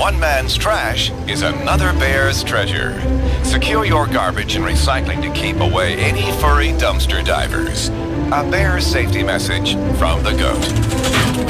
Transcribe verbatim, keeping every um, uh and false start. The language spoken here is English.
one man's trash is another bear's treasure. Secure your garbage and recycling to keep away any furry dumpster divers. A bear safety message from the GOAT.